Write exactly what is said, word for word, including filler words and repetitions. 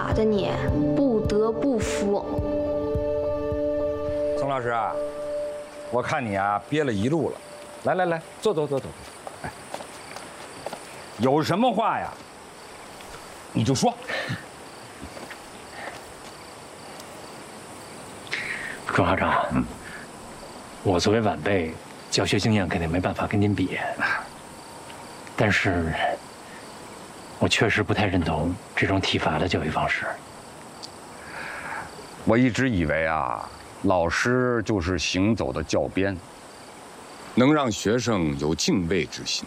法的你不得不服。 宋老师啊，我看你啊憋了一路了，来来来，坐坐坐坐。哎，有什么话呀，你就说。 钟校长，嗯，我作为晚辈，教学经验肯定没办法跟您比，但是，我确实不太认同这种体罚的教育方式。 我一直以为啊，老师就是行走的教鞭，能让学生有敬畏之心。